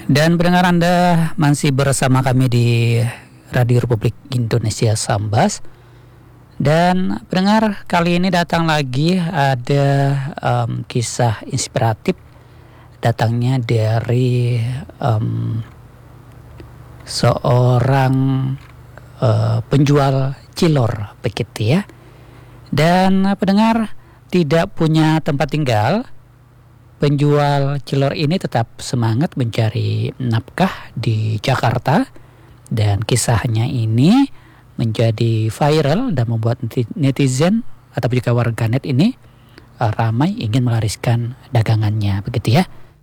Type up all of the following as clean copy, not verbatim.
Dan pendengar, Anda masih bersama kami di Radio Republik Indonesia Sambas. Dan pendengar, kali ini datang lagi ada kisah inspiratif datangnya dari seorang penjual cilor begitu ya. Dan pendengar, tidak punya tempat tinggal, penjual cilor ini tetap semangat mencari nafkah di Jakarta, dan kisahnya ini menjadi viral dan membuat netizen atau juga warganet ini ramai ingin melariskan dagangannya begitu ya.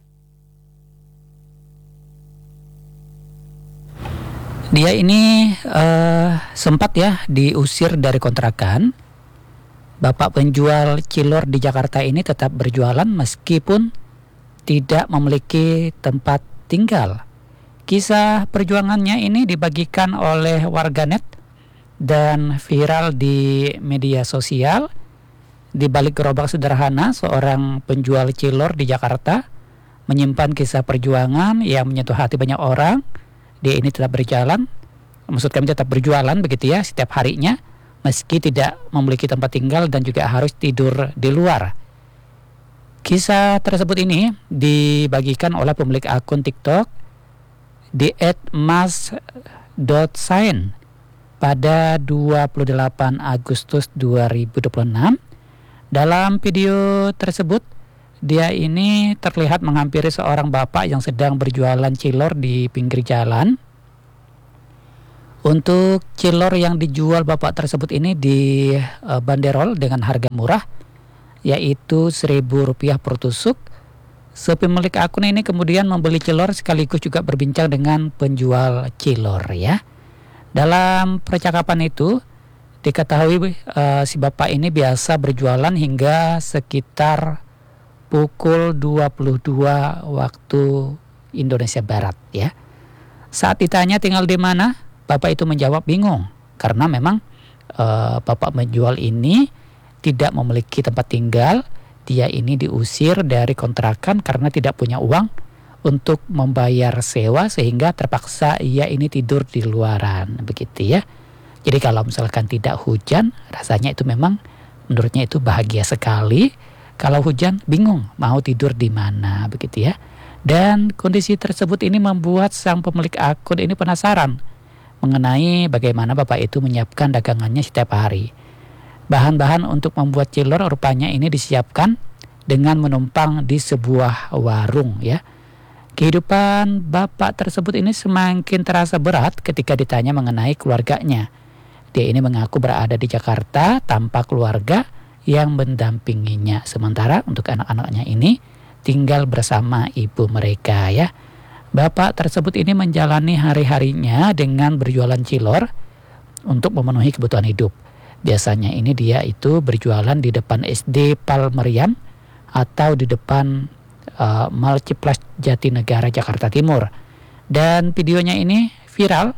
Dia ini sempat ya diusir dari kontrakan. Bapak penjual cilor di Jakarta ini tetap berjualan meskipun tidak memiliki tempat tinggal. Kisah perjuangannya ini dibagikan oleh warganet dan viral di media sosial. Di balik gerobak sederhana, seorang penjual cilor di Jakarta menyimpan kisah perjuangan yang menyentuh hati banyak orang. Dia ini tetap berjalan, maksud kami tetap berjualan begitu ya, setiap harinya, meski tidak memiliki tempat tinggal dan juga harus tidur di luar. Kisah tersebut ini dibagikan oleh pemilik akun TikTok di @mas.sign pada 28 Agustus 2026. Dalam video tersebut, dia ini terlihat menghampiri seorang bapak yang sedang berjualan cilor di pinggir jalan. Untuk cilor yang dijual bapak tersebut ini dibanderol dengan harga murah, yaitu Rp1.000 per tusuk. Pemilik akun ini kemudian membeli cilor sekaligus juga berbincang dengan penjual cilor ya. Dalam percakapan itu diketahui si bapak ini biasa berjualan hingga sekitar pukul 22 waktu Indonesia Barat ya. Saat ditanya tinggal di mana, bapak itu menjawab bingung karena memang bapak menjual ini tidak memiliki tempat tinggal. Dia ini diusir dari kontrakan karena tidak punya uang untuk membayar sewa, sehingga terpaksa ia ini tidur di luaran begitu ya. Jadi kalau misalkan tidak hujan, rasanya itu memang menurutnya itu bahagia sekali. Kalau hujan bingung mau tidur di mana begitu ya. Dan kondisi tersebut ini membuat sang pemilik akun ini penasaran mengenai bagaimana bapak itu menyiapkan dagangannya setiap hari. Bahan-bahan untuk membuat cilor rupanya ini disiapkan dengan menumpang di sebuah warung ya. Kehidupan bapak tersebut ini semakin terasa berat ketika ditanya mengenai keluarganya. Dia ini mengaku berada di Jakarta tanpa keluarga yang mendampinginya. Sementara untuk anak-anaknya ini tinggal bersama ibu mereka ya. Bapak tersebut ini menjalani hari-harinya dengan berjualan cilor untuk memenuhi kebutuhan hidup. Biasanya ini dia itu berjualan di depan SD Palmeriam atau di depan Mall Ciplak Jatinegara Jakarta Timur. Dan videonya ini viral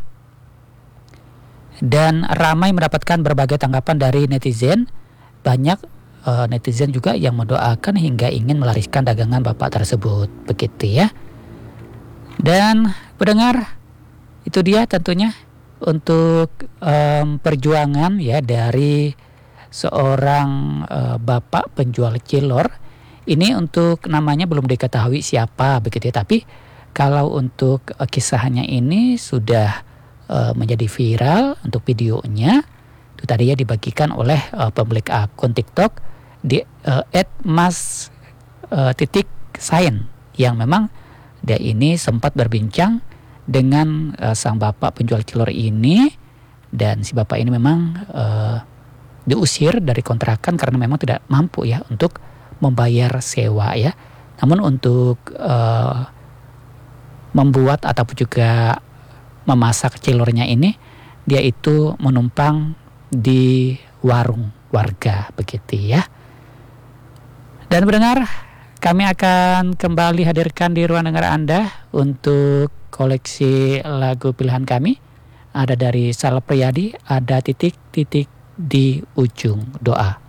dan ramai mendapatkan berbagai tanggapan dari netizen. Banyak netizen juga yang mendoakan hingga ingin melariskan dagangan bapak tersebut begitu ya. Dan pendengar, itu dia tentunya untuk perjuangan ya dari seorang bapak penjual cilor. Ini untuk namanya belum diketahui siapa begitu ya, tapi kalau untuk kisahnya ini sudah menjadi viral untuk videonya. Itu tadi ya dibagikan oleh pemilik akun TikTok di @mas.sign yang memang dia ini sempat berbincang dengan sang bapak penjual cilor ini, dan si bapak ini memang diusir dari kontrakan karena memang tidak mampu ya untuk membayar sewa ya. Namun untuk membuat ataupun juga memasak cilornya ini, dia itu menumpang di warung warga begitu ya. Dan pendengar, kami akan kembali hadirkan di ruang dengar Anda untuk koleksi lagu pilihan kami. Ada dari Sal Priadi, ada titik-titik di ujung doa.